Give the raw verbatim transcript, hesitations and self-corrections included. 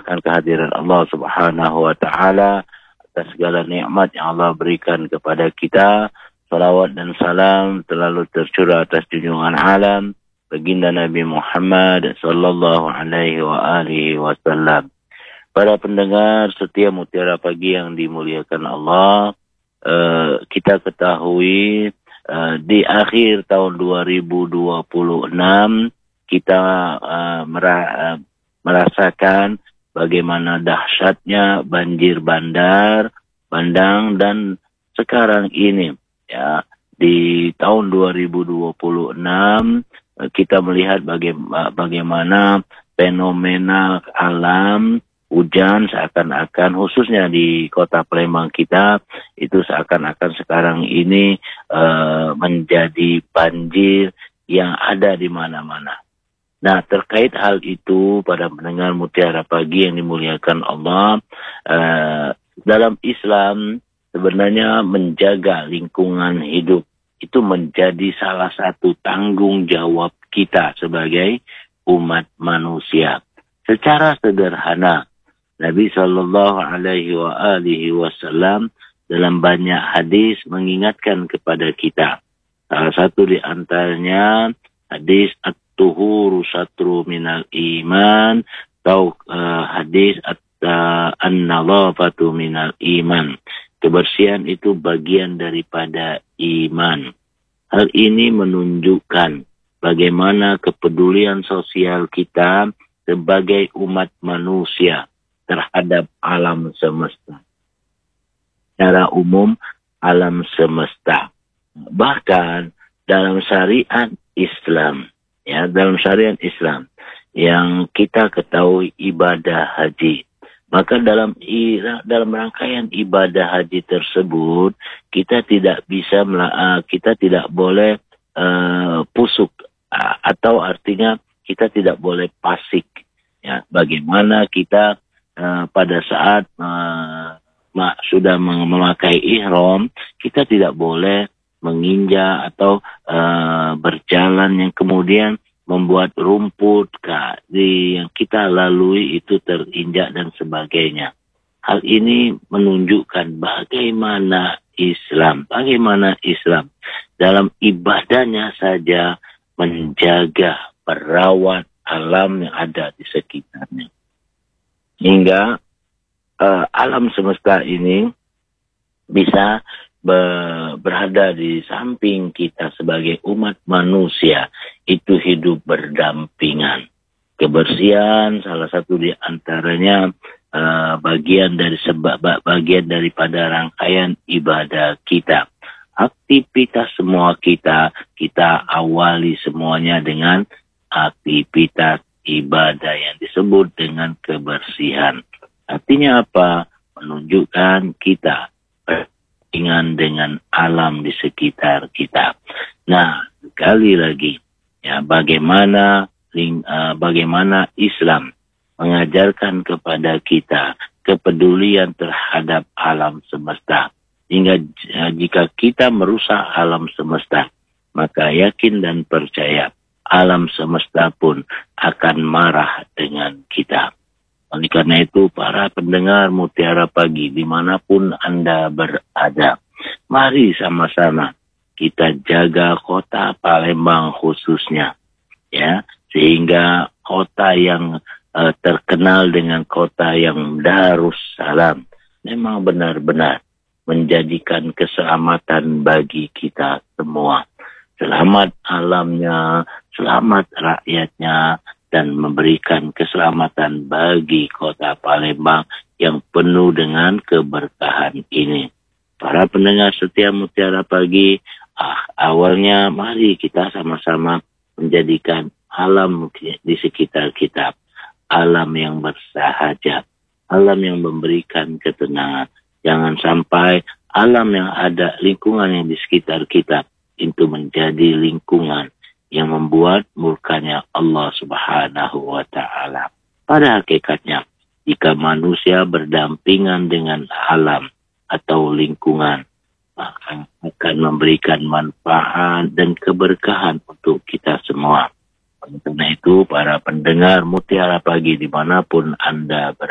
akan kehadiran Allah Subhanahu wa taala atas segala nikmat yang Allah berikan kepada kita. Salawat dan salam selalu tercurah atas junjungan alam baginda Nabi Muhammad sallallahu alaihi wa alihi wasallam. Para pendengar setia Mutiara Pagi yang dimuliakan Allah, uh, kita ketahui uh, di akhir tahun dua ribu dua puluh enam kita uh, mera- uh, merasakan bagaimana dahsyatnya banjir bandar, bandang, dan sekarang ini ya di tahun dua ribu dua puluh enam kita melihat bagaimana, bagaimana fenomena alam hujan seakan-akan khususnya di kota Palembang kita itu seakan-akan sekarang ini uh, menjadi banjir yang ada di mana-mana. Nah, terkait hal itu, pada pendengar Mutiara Pagi yang dimuliakan Allah, uh, dalam Islam sebenarnya menjaga lingkungan hidup itu menjadi salah satu tanggung jawab kita sebagai umat manusia. Secara sederhana, Nabi Shallallahu Alaihi Wasallam dalam banyak hadis mengingatkan kepada kita. Salah satu di antaranya hadis Tuhuru satru minal iman atau uh, hadis uh, an-nadhafatu minal iman. Kebersihan itu bagian daripada iman. Hal ini menunjukkan bagaimana kepedulian sosial kita sebagai umat manusia terhadap alam semesta. Secara umum alam semesta. Bahkan dalam syariat Islam, ya, dalam syariat Islam yang kita ketahui ibadah haji. Maka dalam dalam rangkaian ibadah haji tersebut kita tidak bisa kita tidak boleh uh, pusuk atau artinya kita tidak boleh fasik. Ya, bagaimana kita uh, pada saat uh, sudah memakai ihram kita tidak boleh menginjak atau uh, berjalan yang kemudian membuat rumput kah, di yang kita lalui itu terinjak dan sebagainya. Hal ini menunjukkan bagaimana Islam, bagaimana Islam dalam ibadahnya saja menjaga, merawat alam yang ada di sekitarnya. Hingga uh, alam semesta ini bisa berada di samping kita sebagai umat manusia, itu hidup berdampingan. Kebersihan salah satu di antaranya uh, bagian dari sebab bagian daripada rangkaian ibadah kita. Aktivitas semua kita kita awali semuanya dengan aktivitas ibadah yang disebut dengan kebersihan. Artinya apa? Menunjukkan kita dengan alam di sekitar kita. Nah, sekali lagi, ya, bagaimana uh, bagaimana Islam mengajarkan kepada kita kepedulian terhadap alam semesta. Hingga uh, jika kita merusak alam semesta, maka yakin dan percaya alam semesta pun akan marah dengan kita. Oleh karena itu, para pendengar Mutiara Pagi, dimanapun Anda berada, mari sama-sama kita jaga kota Palembang khususnya, ya, sehingga kota yang uh, terkenal dengan kota yang Darussalam memang benar-benar menjadikan keselamatan bagi kita semua. Selamat alamnya, selamat rakyatnya, dan memberikan keselamatan bagi kota Palembang yang penuh dengan keberkahan ini. Para pendengar setia Mutiara Pagi, ah, awalnya mari kita sama-sama menjadikan alam di sekitar kita alam yang bersahaja, alam yang memberikan ketenangan. Jangan sampai alam yang ada, lingkungan yang di sekitar kita itu menjadi lingkungan yang membuat murkanya Allah Subhanahu wa Ta'ala. Pada hakikatnya, jika manusia berdampingan dengan alam atau lingkungan, maka akan memberikan manfaat dan keberkahan untuk kita semua. Karena itu, para pendengar Mutiara Pagi dimanapun Anda berada,